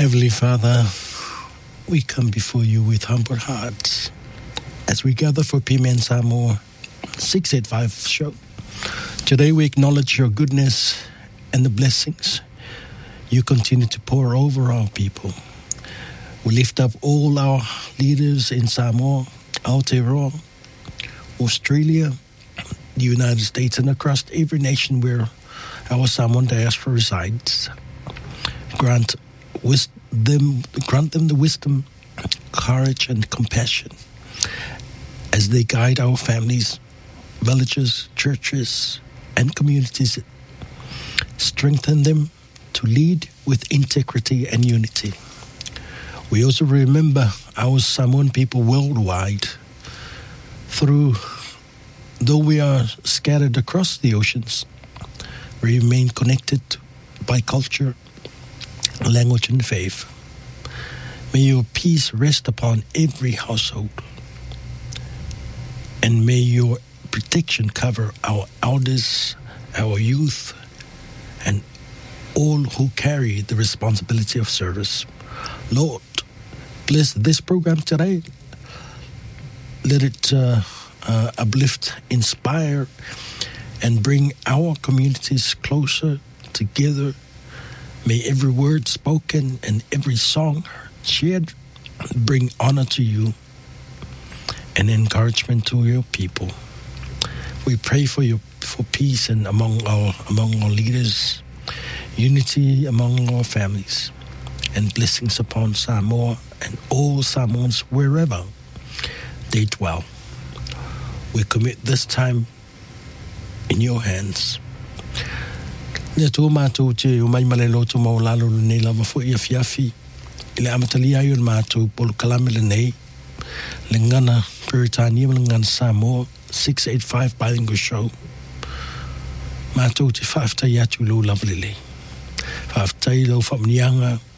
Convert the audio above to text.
Heavenly Father, we come before you with humble hearts as we gather for P-Man Samoa 685 show. Today we acknowledge your goodness and the blessings you continue to pour over our people. We lift up all our leaders in Samoa, Aotearoa, Australia, the United States, and across every nation where our Samoan diaspora resides. Grant them the wisdom, courage, and compassion as they guide our families, villages, churches, and communities. Strengthen them to lead with integrity and unity. We also remember our Samoan people worldwide. Though we are scattered across the oceans, we remain connected by culture, language, and faith. May your peace rest upon every household, and may your protection cover our elders, our youth, and all who carry the responsibility of service. Lord, bless this program today. Let it uplift, inspire, and bring our communities closer together. May every word spoken and every song shared bring honor to you and encouragement to your people. We pray for peace and among our leaders, unity among our families, and blessings upon Samoa and all Samoans wherever they dwell. We commit this time in your hands. Nia tō mātou te o mai malelo tō maulalo nei lava fo ia fiafi. Ile amatali ayo mātou polo kalame le nei. Le ngana Peritania le ngana Samoa 685 Bilingual Show. Mātou te whaftai atu lo lava lele. Whaftai lo whamnianga